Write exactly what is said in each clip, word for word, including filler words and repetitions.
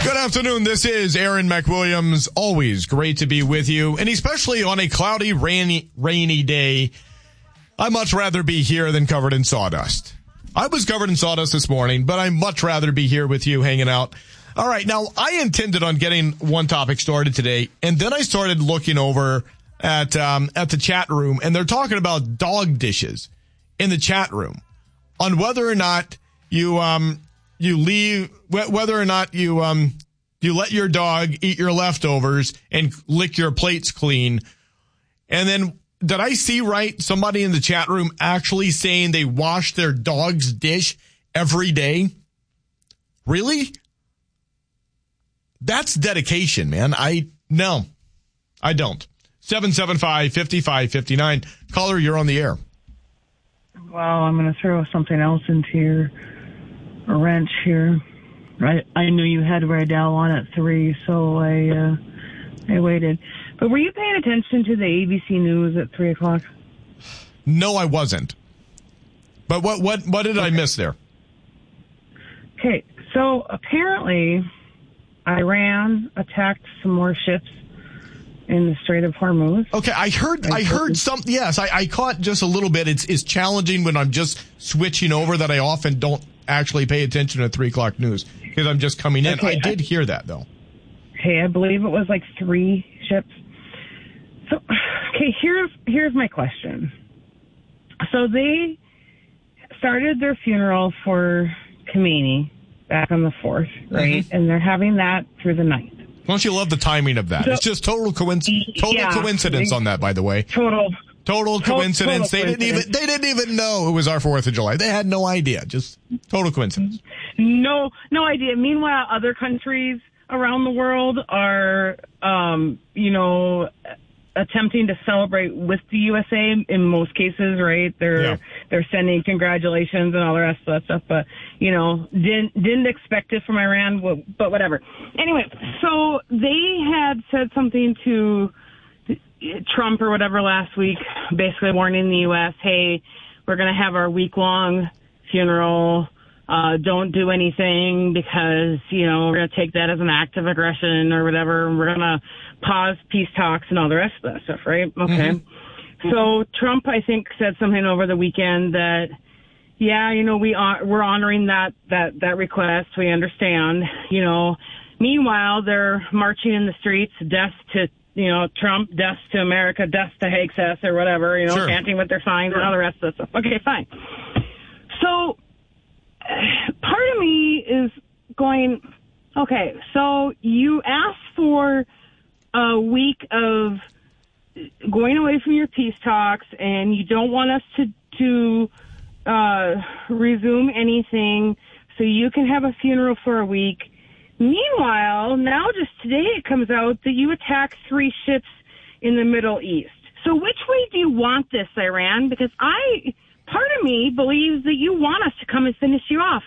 Good afternoon. This is Aaron McWilliams. Always great to be with you, and especially on a cloudy, rainy, rainy day. I'd much rather be here than covered in sawdust. I was covered in sawdust this morning, but I'd much rather be here with you hanging out. All right. Now, I intended on getting one topic started today, and then I started looking over at um, at the chat room, and they're talking about dog dishes in the chat room on whether or not you um you leave wh- whether or not you um you let your dog eat your leftovers and lick your plates clean. And then did I see right somebody in the chat room actually saying they wash their dog's dish every day? Really? That's dedication, man. I no. I don't. seven seven five, five five five nine. Caller, you're on the air. Well, I'm going to throw something else into your wrench here. I, I knew you had Rydell on at three, so I uh, I waited. But were you paying attention to the A B C News at three o'clock? No, I wasn't. But what what what did okay. I miss there? Okay, so apparently Iran attacked some more ships in the Strait of Hormuz. Okay, I heard I heard some, yes, I, I caught just a little bit. It's, it's challenging when I'm just switching over that I often don't actually pay attention to three o'clock news because I'm just coming in. Okay, I did hear that, though. Okay, I believe it was like three ships. So, okay, here's, here's my question. So they started their funeral for Khamenei back on the fourth, right? Mm-hmm. And they're having that through the ninth. Don't you love the timing of that? So, it's just total coincidence. Total yeah, coincidence on that, by the way. Total. Total coincidence. Total they coincidence. didn't even. They didn't even know it was our Fourth of July. They had no idea. Just total coincidence. No, no idea. Meanwhile, other countries around the world are, um, you know, attempting to celebrate with the U S A in most cases, right? They're yeah. they're sending congratulations and all the rest of that stuff, but you know, didn't didn't expect it from Iran, but whatever. Anyway, so they had said something to Trump or whatever last week, basically warning the U S, hey, we're going to have our week long funeral. Uh, don't do anything because, you know, we're going to take that as an act of aggression or whatever. We're going to pause peace talks and all the rest of that stuff, right? Okay. Mm-hmm. So Trump, I think, said something over the weekend that, yeah, you know, we are, we're honoring that, that, that request. We understand, you know. Meanwhile, they're marching in the streets, death to, you know, Trump, death to America, death to Hexas or whatever, you know, sure. chanting with their signs and all the rest of that stuff. Okay, fine. So, part of me is going, okay, so you asked for a week of going away from your peace talks and you don't want us to, to uh, resume anything so you can have a funeral for a week. Meanwhile, now just today it comes out that you attacked three ships in the Middle East. So which way do you want this, Iran? Because I... part of me believes that you want us to come and finish you off.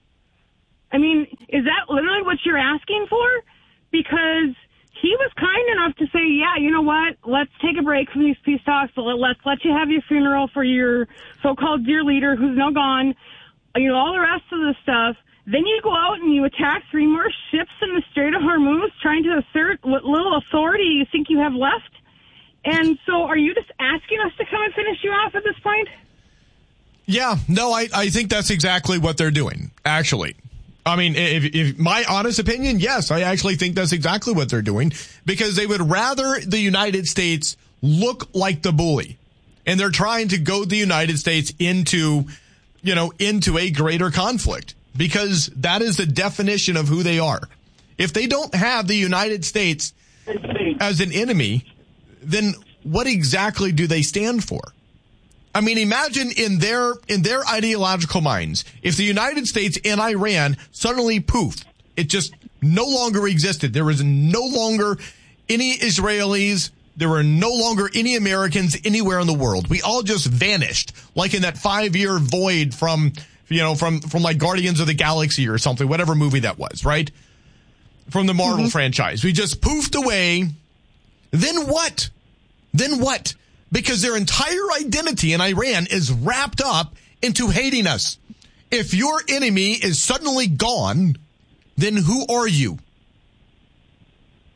I mean, is that literally what you're asking for? Because he was kind enough to say, yeah, you know what, let's take a break from these peace talks. Let's let you have your funeral for your so-called dear leader who's now gone, you know, all the rest of the stuff. Then you go out and you attack three more ships in the Strait of Hormuz trying to assert what little authority you think you have left. And so are you just asking us to come and finish you off at this point? Yeah, no, I, I think that's exactly what they're doing, actually. I mean, if, if my honest opinion, yes, I actually think that's exactly what they're doing because they would rather the United States look like the bully. And they're trying to goad the United States into, you know, into a greater conflict because that is the definition of who they are. If they don't have the United States as an enemy, then what exactly do they stand for? I mean, imagine in their in their ideological minds, if the United States and Iran suddenly poof, it just no longer existed. There was no longer any Israelis. There were no longer any Americans anywhere in the world. We all just vanished, like in that five-year void from, you know, from, from like Guardians of the Galaxy or something, whatever movie that was, right? From the Marvel mm-hmm. franchise. We just poofed away. Then what? Then what? Because their entire identity in Iran is wrapped up into hating us. If your enemy is suddenly gone, then who are you?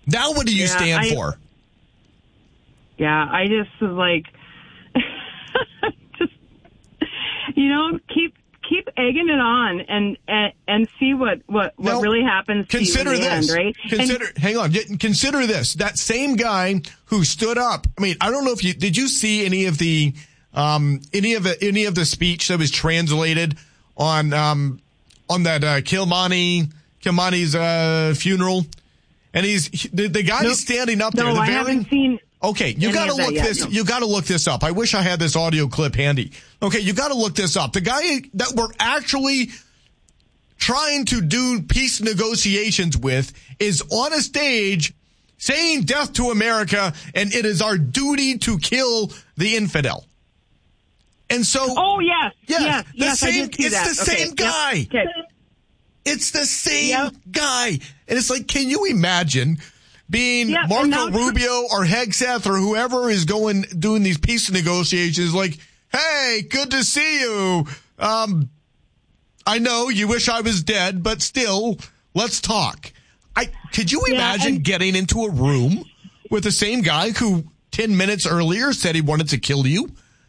Now what do you yeah, stand I, for? Yeah, I just was like, just, you know, keep keep egging it on and and, and see what, what, what now, really happens to consider you in the this. end, right? Consider, and, hang on, consider this. That same guy who stood up, I mean, I don't know if you, did you see any of the, um, any of the, any of the speech that was translated on, um, on that, uh, Kilmani, Kilmani's, uh, funeral? And he's, the, the guy nope. is standing up there. No, the I very, haven't seen. Okay, you got to look yet, this. no. You got to look this up. I wish I had this audio clip handy. Okay, you got to look this up. The guy that we're actually trying to do peace negotiations with is on a stage saying "Death to America," and it is our duty to kill the infidel. And so, oh yes, yes, yes, the yes, same. I did see it's that. the okay. same guy. Yep. Okay. It's the same Yep. guy, and it's like, can you imagine? Being yeah, Marco now, Rubio or Hegseth or whoever is going doing these peace negotiations, like, hey, good to see you. Um, I know you wish I was dead, but still, let's talk. I could you yeah, imagine and, getting into a room with the same guy who ten minutes earlier said he wanted to kill you?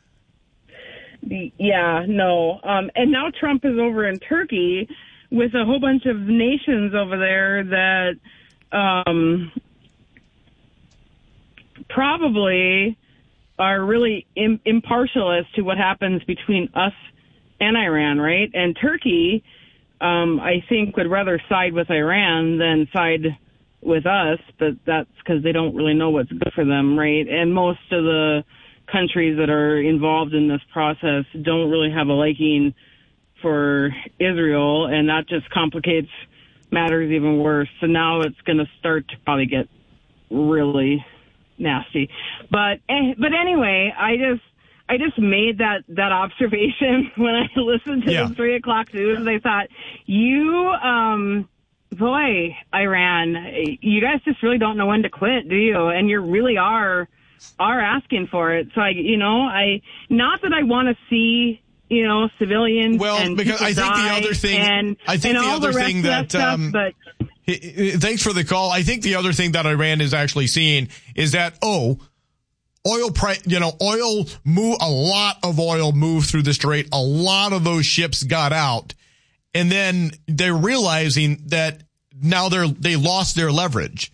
Yeah, no. Um, and now Trump is over in Turkey with a whole bunch of nations over there that. Um, probably are really im- impartial as to what happens between us and Iran, right? And Turkey, um, I think, would rather side with Iran than side with us, but that's because they don't really know what's good for them, right? And most of the countries that are involved in this process don't really have a liking for Israel, and that just complicates matters even worse. So now it's going to start to probably get really nasty. But but anyway, I just I just made that, that observation when I listened to yeah. the three o'clock news. I thought, you, um, boy, Iran, you guys just really don't know when to quit, do you? And you really are are asking for it. So I, you know, I not that I want to see. You know, civilians. Well, and because I think the other thing, and, I think and the all other the rest thing of that, that um, stuff, but thanks for the call. I think the other thing that Iran is actually seeing is that, oh, oil price, you know, oil move, a lot of oil moved through the Strait. A lot of those ships got out. And then they're realizing that now they're, they lost their leverage.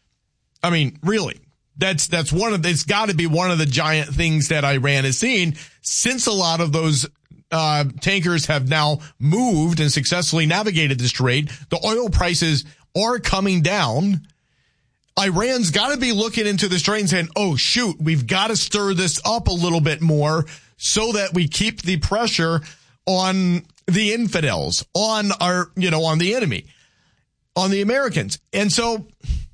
I mean, really. That's, that's one of, it's got to be one of the giant things that Iran is seeing, since a lot of those Uh, tankers have now moved and successfully navigated the Strait. The oil prices are coming down. Iran's got to be looking into the Strait and saying, oh, shoot, we've got to stir this up a little bit more so that we keep the pressure on the infidels, on our, you know, on the enemy, on the Americans. And so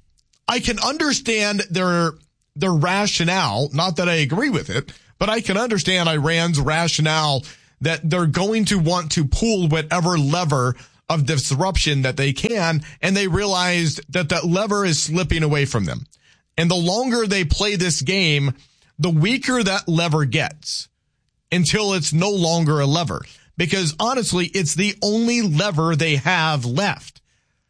I can understand their, their rationale, not that I agree with it, but I can understand Iran's rationale that they're going to want to pull whatever lever of disruption that they can, and they realized that that lever is slipping away from them. And the longer they play this game, the weaker that lever gets until it's no longer a lever. Because honestly, it's the only lever they have left.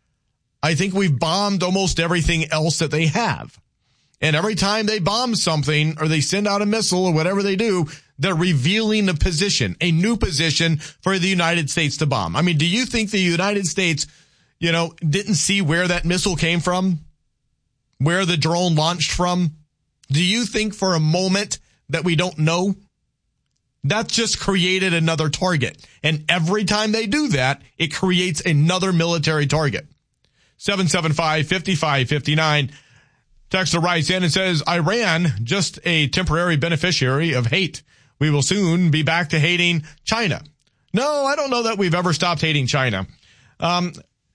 I think we've bombed almost everything else that they have. And every time they bomb something or they send out a missile or whatever they do, they're revealing a position, a new position for the United States to bomb. I mean, do you think the United States, you know, didn't see where that missile came from? Where the drone launched from? Do you think for a moment that we don't know? That just created another target. And every time they do that, it creates another military target. seven seven five, five five five nine. Texter writes in and says, Iran, just a temporary beneficiary of hate. We will soon be back to hating China. No, I don't know that we've ever stopped hating China. Um,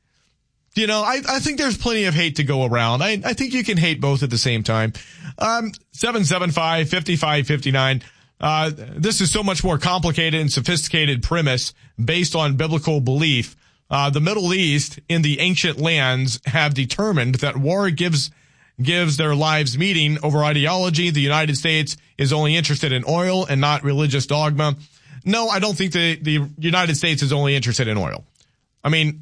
you know, I, I think there's plenty of hate to go around. I, I think you can hate both at the same time. Um, seven seven five, five five five nine. Uh, this is so much more complicated and sophisticated premise based on biblical belief. Uh, the Middle East in the ancient lands have determined that war gives gives their lives meaning over ideology. The United States is only interested in oil and not religious dogma. No, I don't think the, the United States is only interested in oil. I mean,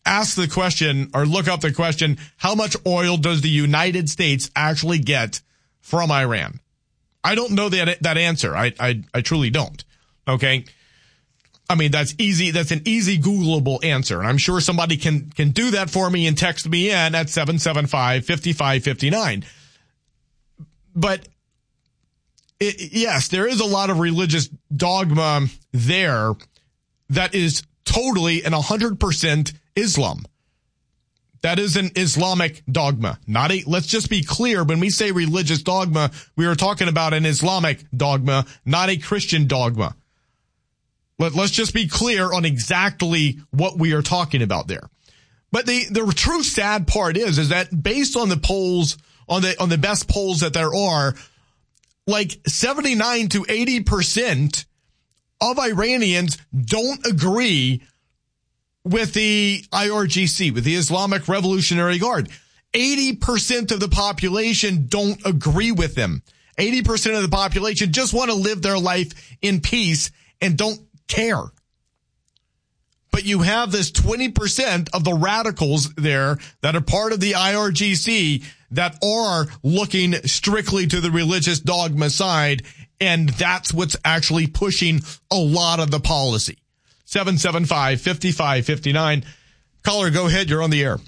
ask the question or look up the question, how much oil does the United States actually get from Iran? I don't know that that answer. I, I, I truly don't. Okay. I mean, that's easy. That's an easy Googleable answer. And I'm sure somebody can, can do that for me and text me in at seven seven five, five five five nine. But it, yes, there is a lot of religious dogma there that is totally and one hundred percent Islam. That is an Islamic dogma, not a, let's just be clear. When we say religious dogma, we are talking about an Islamic dogma, not a Christian dogma. Let, let's just be clear on exactly what we are talking about there. But the, the true sad part is, is that based on the polls, on the, on the best polls that there are, like seventy-nine to eighty percent of Iranians don't agree with the I R G C, with the Islamic Revolutionary Guard. eighty percent of the population don't agree with them. eighty percent of the population just want to live their life in peace and don't care. But you have this twenty percent of the radicals there that are part of the I R G C that are looking strictly to the religious dogma side, and that's what's actually pushing a lot of the policy. seven seven five, five five five nine. Caller, go ahead. You're on the air.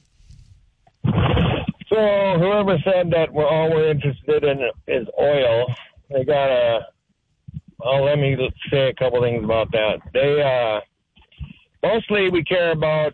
So whoever said that we're all we're interested in is oil, they got a, well, let me say a couple things about that. They, uh, mostly we care about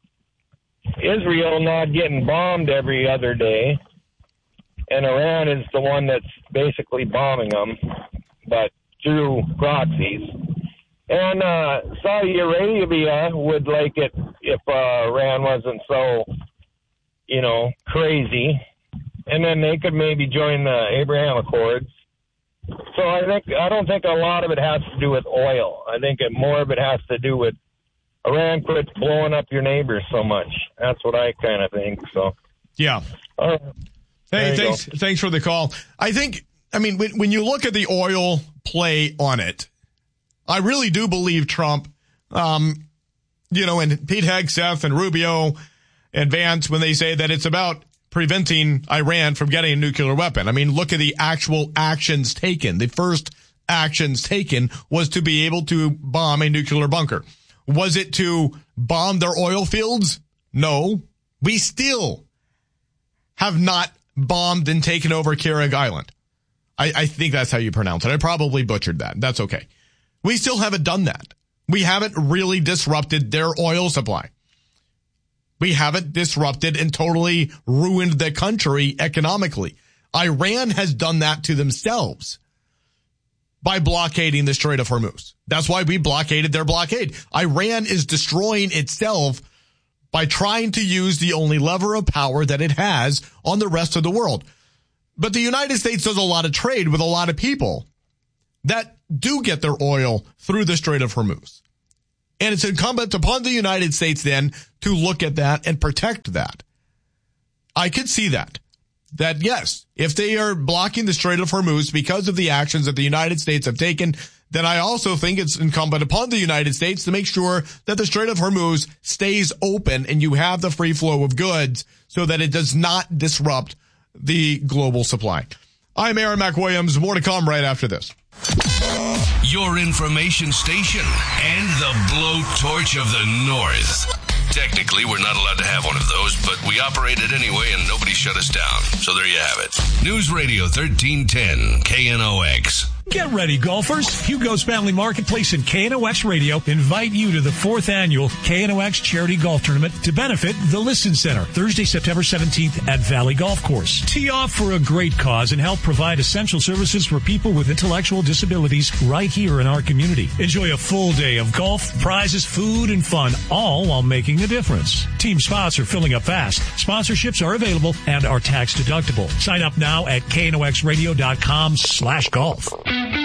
Israel not getting bombed every other day, and Iran is the one that's basically bombing them, but through proxies. And uh, Saudi Arabia would like it if uh, Iran wasn't so, you know, crazy. And then they could maybe join the Abraham Accords. So I think I don't think a lot of it has to do with oil. I think it, more of it has to do with Iran quit blowing up your neighbors so much. That's what I kind of think. So yeah. Uh, hey, thanks. Go. Thanks for the call. I think. I mean, when, when you look at the oil play on it, I really do believe Trump, um, you know, and Pete Hegseth and Rubio and Vance, when they say that it's about preventing Iran from getting a nuclear weapon. I mean, look at the actual actions taken. The first actions taken was to be able to bomb a nuclear bunker. Was it to bomb their oil fields? No. We still have not bombed and taken over Kerrig Island. I, I think that's how you pronounce it. I probably butchered that. That's okay. We still haven't done that. We haven't really disrupted their oil supply. We haven't disrupted and totally ruined the country economically. Iran has done that to themselves by blockading the Strait of Hormuz. That's why we blockaded their blockade. Iran is destroying itself by trying to use the only lever of power that it has on the rest of the world. But the United States does a lot of trade with a lot of people that do get their oil through the Strait of Hormuz. And it's incumbent upon the United States then to look at that and protect that. I could see that. That yes, if they are blocking the Strait of Hormuz because of the actions that the United States have taken, then I also think it's incumbent upon the United States to make sure that the Strait of Hormuz stays open and you have the free flow of goods so that it does not disrupt the global supply. I'm Aaron McWilliams. More to come right after this. Your information station and the blowtorch of the North. Technically, we're not allowed to have one of those, but we operate it anyway and nobody shut us down. So there you have it. News Radio thirteen ten K N O X. Get ready, golfers. Hugo's Family Marketplace and K N O X Radio invite you to the fourth annual K N O X Charity Golf Tournament to benefit the Listen Center, Thursday, September seventeenth at Valley Golf Course. Tee off for a great cause and help provide essential services for people with intellectual disabilities right here in our community. Enjoy a full day of golf, prizes, food, and fun, all while making a difference. Team spots are filling up fast. Sponsorships are available and are tax deductible. Sign up now at K N O X radio dot com slash golf.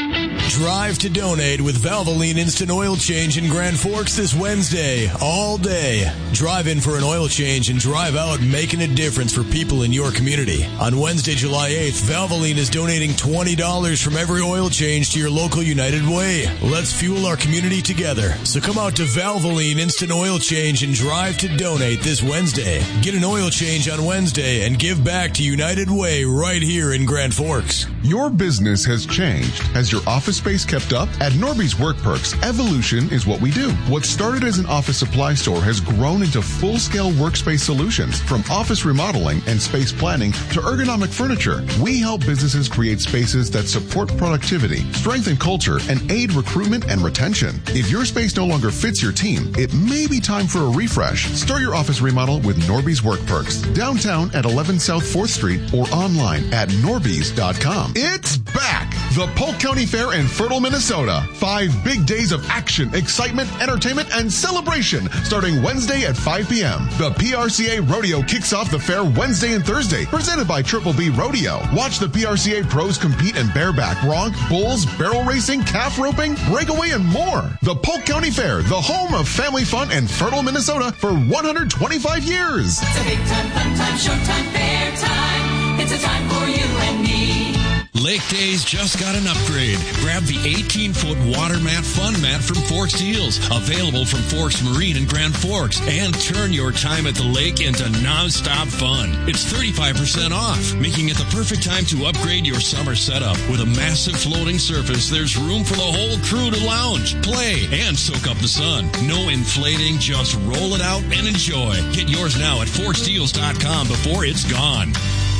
Drive to donate with Valvoline Instant Oil Change in Grand Forks this Wednesday, all day. Drive in for an oil change and drive out making a difference for people in your community. On Wednesday, July eighth, Valvoline is donating twenty dollars from every oil change to your local United Way. Let's fuel our community together. So come out to Valvoline Instant Oil Change and drive to donate this Wednesday. Get an oil change on Wednesday and give back to United Way right here in Grand Forks. Your business has changed. Has your office space kept up? At Norby's Work Perks, evolution is what we do. What started as an office supply store has grown into full-scale workspace solutions. From office remodeling and space planning to ergonomic furniture, we help businesses create spaces that support productivity, strengthen culture, and aid recruitment and retention. If your space no longer fits your team, it may be time for a refresh. Start your office remodel with Norby's Work Perks. Downtown at eleven South fourth Street or online at norbys dot com. It's back! The Polk County Fair in Fertile, Minnesota. Five big days of action, excitement, entertainment, and celebration starting Wednesday at five p.m. The P R C A Rodeo kicks off the fair Wednesday and Thursday, presented by Triple B Rodeo. Watch the P R C A pros compete in bareback, bronc, bulls, barrel racing, calf roping, breakaway, and more. The Polk County Fair, the home of family fun in Fertile, Minnesota for one hundred twenty-five years. It's a big time, fun time, showtime, fair time. It's a time for you and me. Lake Days just got an upgrade. Grab the eighteen-foot water mat fun mat from Forks Deals, available from Forks Marine in Grand Forks, and turn your time at the lake into non-stop fun. It's thirty-five percent off, making it the perfect time to upgrade your summer setup. With a massive floating surface, there's room for the whole crew to lounge, play, and soak up the sun. No inflating, just roll it out and enjoy. Get yours now at forks deals dot com before it's gone.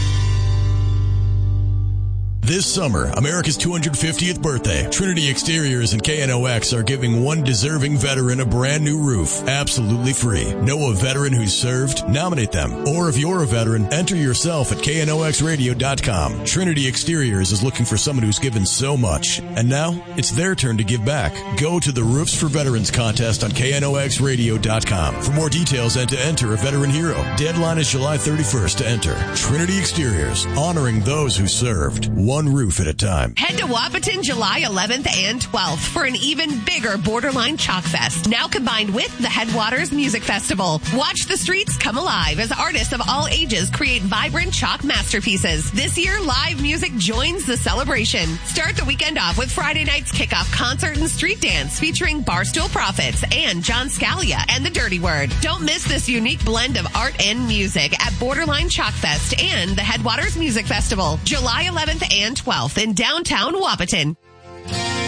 This summer, America's two hundred fiftieth birthday, Trinity Exteriors and K N O X are giving one deserving veteran a brand new roof, absolutely free. Know a veteran who's served? Nominate them. Or if you're a veteran, enter yourself at K N O X radio dot com. Trinity Exteriors is looking for someone who's given so much. And now, it's their turn to give back. Go to the Roofs for Veterans contest on K N O X radio dot com for more details and to enter a veteran hero. Deadline is July thirty-first to enter. Trinity Exteriors, honoring those who served. One roof at a time. Head to Wapaton July eleventh and twelfth for an even bigger Borderline Chalk Fest, now combined with the Headwaters Music Festival. Watch the streets come alive as artists of all ages create vibrant chalk masterpieces. This year, live music joins the celebration. Start the weekend off with Friday night's kickoff concert and street dance featuring Barstool Prophets and John Scalia and the Dirty Word. Don't miss this unique blend of art and music at Borderline Chalk Fest and the Headwaters Music Festival, July eleventh and twelfth in downtown Wapaton.